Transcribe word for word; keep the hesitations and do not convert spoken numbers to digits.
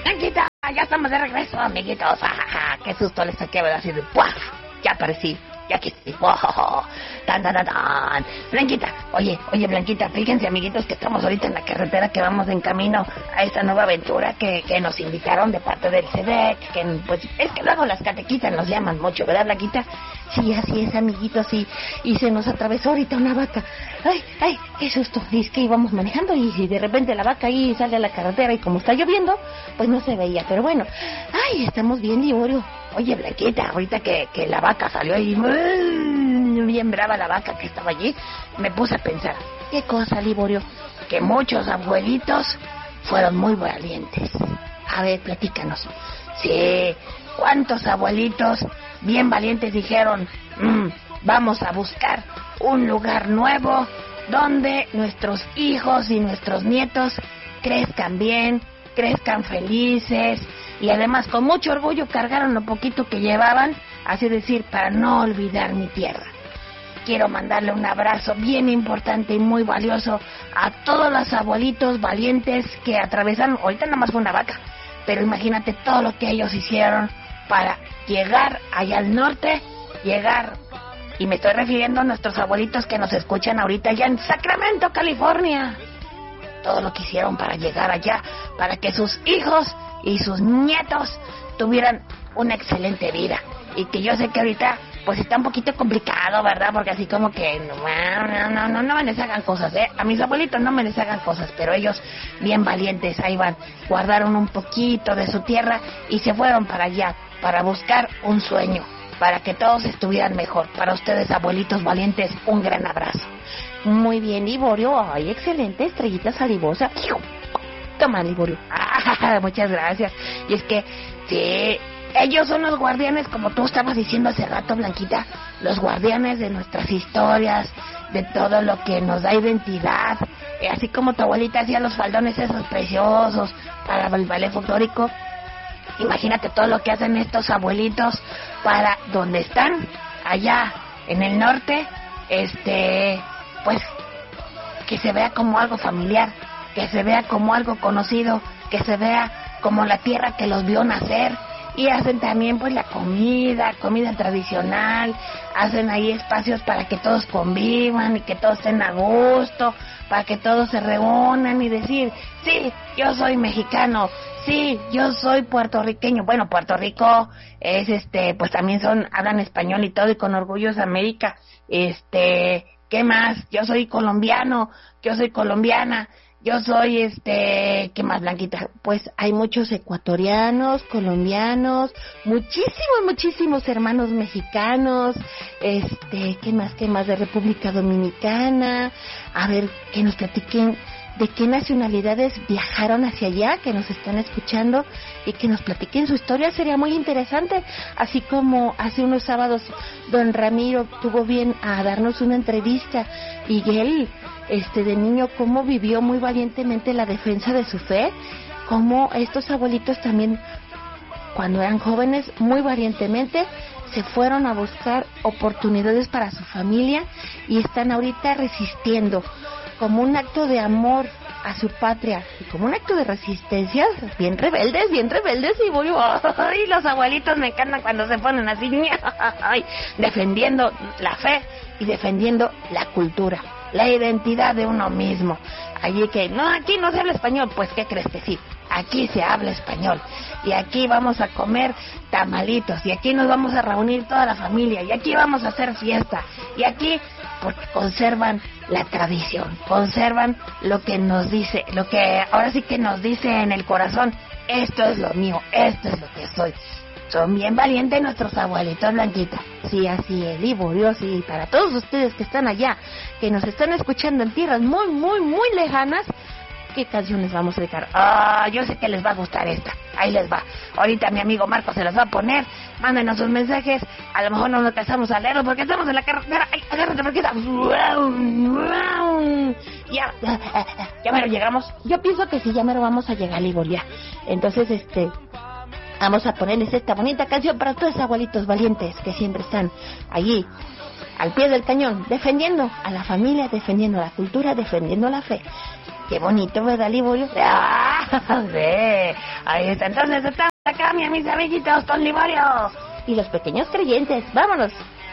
Blanquita, ya estamos de regreso, amiguitos. Ajaja, qué susto les saqué, ¿verdad? Así de ¡puaf! Ya aparecí. Ya que sí. ¡Oh! ¡Tan, tan, tan, tan! Blanquita, oye, oye, Blanquita, fíjense, amiguitos, que estamos ahorita en la carretera, que vamos en camino a esta nueva aventura que, que nos invitaron de parte del C D E C, que pues es que luego las catequistas nos llaman mucho, ¿verdad, Blanquita? Sí, así es, amiguitos, y, y se nos atravesó ahorita una vaca. ¡Ay, ay, qué susto! Y es que íbamos manejando y, y de repente la vaca ahí sale a la carretera y como está lloviendo, pues no se veía, pero bueno. ¡Ay, estamos bien, Liborio! Oye, Blanquita, ahorita que, que la vaca salió ahí, bien brava la vaca que estaba allí, me puse a pensar, ¿qué cosa, Liborio? Que muchos abuelitos fueron muy valientes. A ver, platícanos. Sí, ¿cuántos abuelitos bien valientes dijeron, mmm, vamos a buscar un lugar nuevo donde nuestros hijos y nuestros nietos crezcan bien, crezcan felices, y además con mucho orgullo cargaron lo poquito que llevaban, así decir, para no olvidar mi tierra? Quiero mandarle un abrazo bien importante y muy valioso a todos los abuelitos valientes que atravesaron, ahorita nada más fue una vaca, pero imagínate todo lo que ellos hicieron para llegar allá al norte, llegar, y me estoy refiriendo a nuestros abuelitos que nos escuchan ahorita allá en Sacramento, California. Todo lo que hicieron para llegar allá, para que sus hijos y sus nietos tuvieran una excelente vida. Y que yo sé que ahorita pues está un poquito complicado, ¿verdad? Porque así como que no, no, no, no, no me les hagan cosas, ¿eh? A mis abuelitos no me les hagan cosas, pero ellos bien valientes, ahí van, guardaron un poquito de su tierra y se fueron para allá, para buscar un sueño, para que todos estuvieran mejor. Para ustedes, abuelitos valientes, un gran abrazo. Muy bien, Liborio. Ay, excelente, estrellita salivosa. Toma, Liborio. Ah, muchas gracias. Y es que, sí, ellos son los guardianes, como tú estabas diciendo hace rato, Blanquita, los guardianes de nuestras historias, de todo lo que nos da identidad. Eh, así como tu abuelita hacía los faldones esos preciosos para el ballet folclórico, imagínate todo lo que hacen estos abuelitos para donde están, allá en el norte, este, pues, que se vea como algo familiar, que se vea como algo conocido, que se vea como la tierra que los vio nacer. Y hacen también pues la comida, comida tradicional, hacen ahí espacios para que todos convivan y que todos estén a gusto, para que todos se reúnan y decir, sí, yo soy mexicano, sí, yo soy puertorriqueño. Bueno, Puerto Rico es este, pues también son, hablan español y todo, y con orgullo es América. Este, ¿qué más? Yo soy colombiano, yo soy colombiana. Yo soy, este, ¿qué más, Blanquita? Pues hay muchos ecuatorianos, colombianos, muchísimos, muchísimos hermanos mexicanos, este, ¿qué más, qué más? De República Dominicana. A ver, que nos platiquen de qué nacionalidades viajaron hacia allá, que nos están escuchando, y que nos platiquen su historia, sería muy interesante. Así como hace unos sábados don Ramiro tuvo bien a darnos una entrevista, y él, este, de niño, cómo vivió muy valientemente la defensa de su fe, cómo estos abuelitos también, cuando eran jóvenes, muy valientemente se fueron a buscar oportunidades para su familia y están ahorita resistiendo como un acto de amor a su patria y como un acto de resistencia, bien rebeldes, bien rebeldes. Y voy, ay, los abuelitos me encantan cuando se ponen así, ay, defendiendo la fe y defendiendo la cultura, la identidad de uno mismo. Allí que, no, aquí no se habla español, pues ¿qué crees que sí? Aquí se habla español, y aquí vamos a comer tamalitos, y aquí nos vamos a reunir toda la familia, y aquí vamos a hacer fiesta, y aquí, porque conservan la tradición, conservan lo que nos dice, lo que ahora sí que nos dice en el corazón, esto es lo mío, esto es lo que soy. Son bien valientes nuestros abuelitos, Blanquita. Sí, así es, Liborio, sí. Para todos ustedes que están allá, que nos están escuchando en tierras muy, muy, muy lejanas, ¿qué canciones vamos a dedicar? Ah, yo sé que les va a gustar esta. Ahí les va. Ahorita mi amigo Marco se las va a poner. Mándenos sus mensajes. A lo mejor no nos alcanzamos a leerlos porque estamos en la carretera. Ay, agárrate, Marquita. Ya, ya me lo llegamos. Yo pienso que sí, ya me lo vamos a llegar, Liborio. Entonces, este... vamos a ponerles esta bonita canción para todos los abuelitos valientes que siempre están allí al pie del cañón, defendiendo a la familia, defendiendo la cultura, defendiendo la fe. Qué bonito, ¿verdad, Liborio? ¡Ah! Sí. Ahí está, entonces estamos acá, mis amiguitos, con Liborio. Y los pequeños creyentes, vámonos.